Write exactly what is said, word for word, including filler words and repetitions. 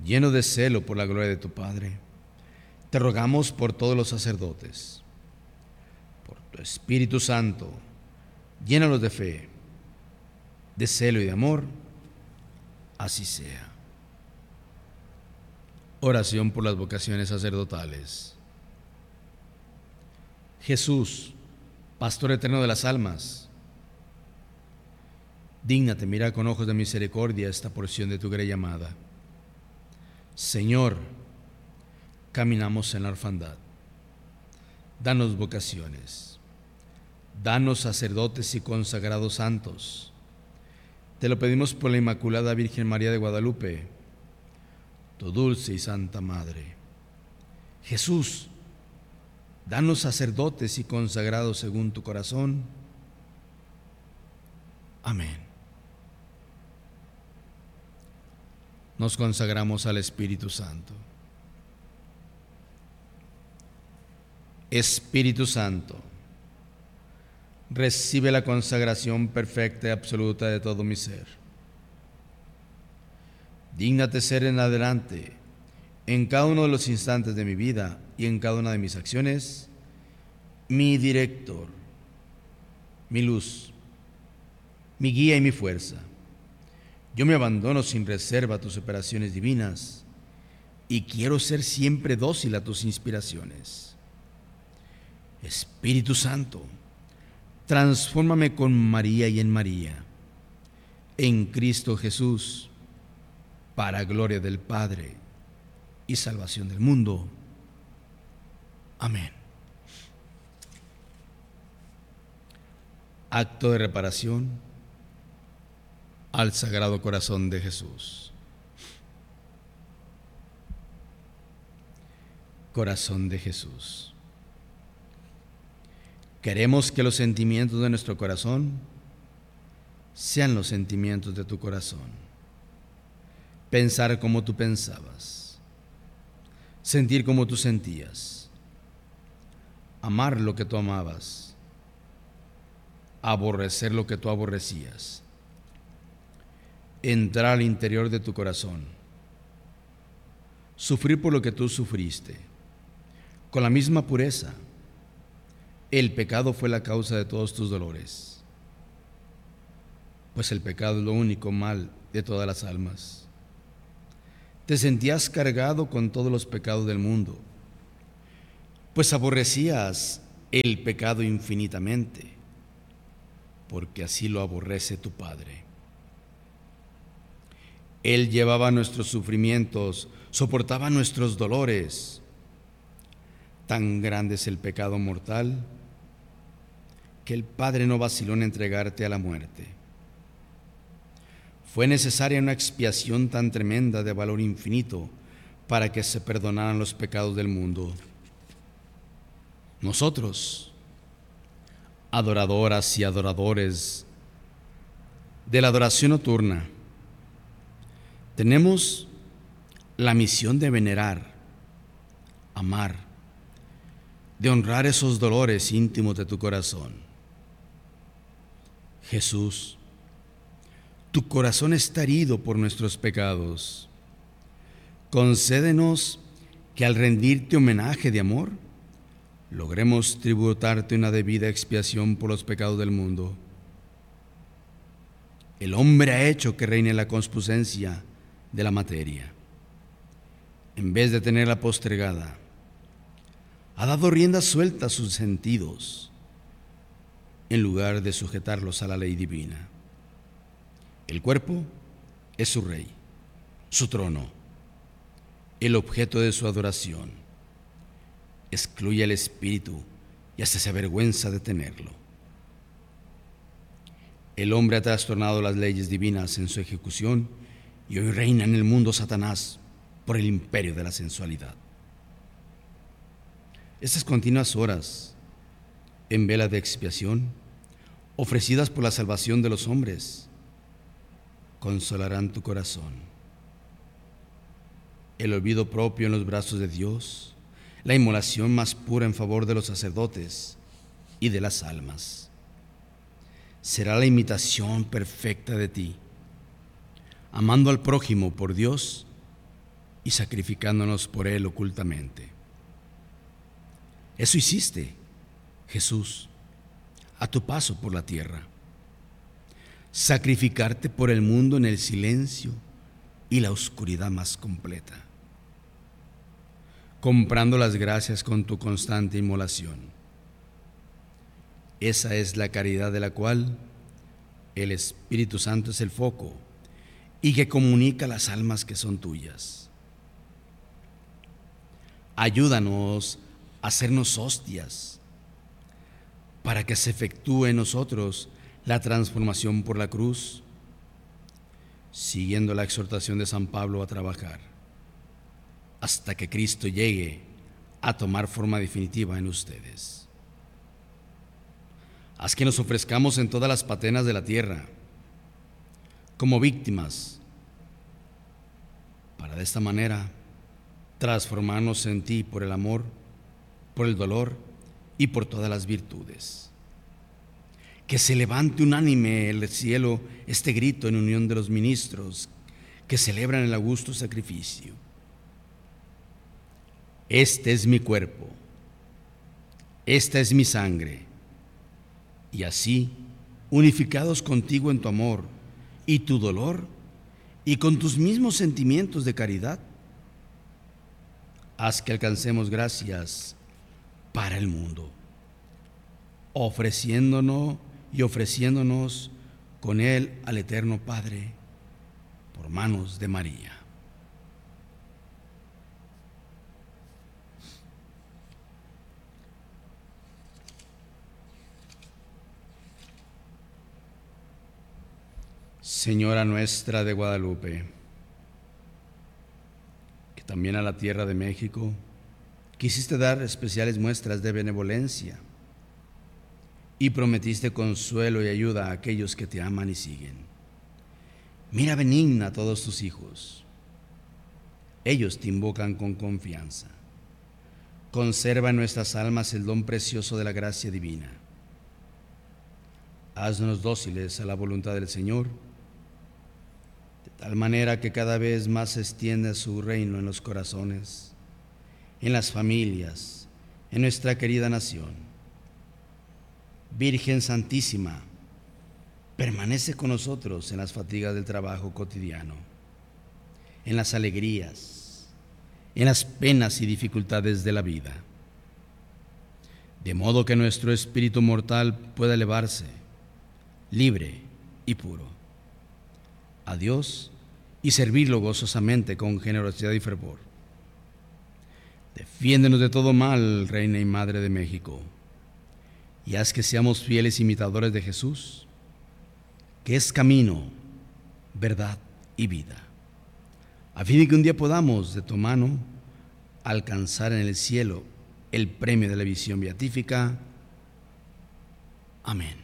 lleno de celo por la gloria de tu Padre, te rogamos por todos los sacerdotes, por tu Espíritu Santo, llénalos de fe, de celo y de amor, así sea. Oración por las vocaciones sacerdotales. Jesús, Pastor eterno de las almas, dígnate mirar con ojos de misericordia esta porción de tu grey amada. Señor, caminamos en la orfandad. Danos vocaciones. Danos sacerdotes y consagrados santos. Te lo pedimos por la Inmaculada Virgen María de Guadalupe, tu dulce y santa Madre. Jesús, danos sacerdotes y consagrados según tu corazón. Amén. Nos consagramos al Espíritu Santo. Espíritu Santo, recibe la consagración perfecta y absoluta de todo mi ser. Dígnate ser en adelante, en cada uno de los instantes de mi vida y en cada una de mis acciones, mi director, mi luz, mi guía y mi fuerza. Yo me abandono sin reserva a tus operaciones divinas y quiero ser siempre dócil a tus inspiraciones. Espíritu Santo, transfórmame con María y en María, en Cristo Jesús, para gloria del Padre y salvación del mundo. Amén. Acto de reparación al Sagrado Corazón de Jesús. Corazón de Jesús, queremos que los sentimientos de nuestro corazón sean los sentimientos de tu corazón. Pensar como tú pensabas, sentir como tú sentías, amar lo que tú amabas, aborrecer lo que tú aborrecías, entrar al interior de tu corazón, sufrir por lo que tú sufriste, con la misma pureza. El pecado fue la causa de todos tus dolores, pues el pecado es lo único mal de todas las almas. Te sentías cargado con todos los pecados del mundo, pues aborrecías el pecado infinitamente, porque así lo aborrece tu Padre. Él llevaba nuestros sufrimientos, soportaba nuestros dolores. Tan grande es el pecado mortal que el Padre no vaciló en entregarte a la muerte. Fue necesaria una expiación tan tremenda de valor infinito para que se perdonaran los pecados del mundo. Nosotros, adoradoras y adoradores de la adoración nocturna, tenemos la misión de venerar, amar, de honrar esos dolores íntimos de tu corazón. Jesús, tu corazón está herido por nuestros pecados. Concédenos que al rendirte homenaje de amor, logremos tributarte una debida expiación por los pecados del mundo. El hombre ha hecho que reine la conspucencia de la materia. En vez de tenerla postergada, ha dado rienda suelta a sus sentidos, en lugar de sujetarlos a la ley divina. El cuerpo es su rey, su trono, el objeto de su adoración. Excluye al espíritu y hasta se avergüenza de tenerlo. El hombre ha trastornado las leyes divinas en su ejecución y hoy reina en el mundo Satanás por el imperio de la sensualidad. Estas continuas horas en vela de expiación, ofrecidas por la salvación de los hombres, consolarán tu corazón. El olvido propio en los brazos de Dios, la inmolación más pura en favor de los sacerdotes y de las almas, será la imitación perfecta de ti, amando al prójimo por Dios y sacrificándonos por Él ocultamente. Eso hiciste, Jesús, a tu paso por la tierra. Sacrificarte por el mundo en el silencio y la oscuridad más completa, comprando las gracias con tu constante inmolación. Esa es la caridad de la cual el Espíritu Santo es el foco y que comunica las almas que son tuyas. Ayúdanos a hacernos hostias para que se efectúe en nosotros la transformación por la cruz, siguiendo la exhortación de San Pablo a trabajar hasta que Cristo llegue a tomar forma definitiva en ustedes. Haz que nos ofrezcamos en todas las patenas de la tierra como víctimas, para de esta manera transformarnos en ti por el amor, por el dolor y por todas las virtudes. Que se levante unánime el cielo este grito en unión de los ministros que celebran el augusto sacrificio. Este es mi cuerpo, esta es mi sangre, y así, unificados contigo en tu amor y tu dolor, y con tus mismos sentimientos de caridad, haz que alcancemos gracias para el mundo, ofreciéndonos y ofreciéndonos con Él al Eterno Padre por manos de María. Señora nuestra de Guadalupe, que también a la tierra de México quisiste dar especiales muestras de benevolencia y prometiste consuelo y ayuda a aquellos que te aman y siguen. Mira benigna a todos tus hijos. Ellos te invocan con confianza. Conserva en nuestras almas el don precioso de la gracia divina. Haznos dóciles a la voluntad del Señor, de tal manera que cada vez más se extienda su reino en los corazones, en las familias, en nuestra querida nación. Virgen Santísima, permanece con nosotros en las fatigas del trabajo cotidiano, en las alegrías, en las penas y dificultades de la vida, de modo que nuestro espíritu mortal pueda elevarse, libre y puro, a Dios y servirlo gozosamente con generosidad y fervor. Defiéndenos de todo mal, Reina y Madre de México, y haz que seamos fieles imitadores de Jesús, que es camino, verdad y vida, a fin de que un día podamos, de tu mano, alcanzar en el cielo el premio de la visión beatífica. Amén.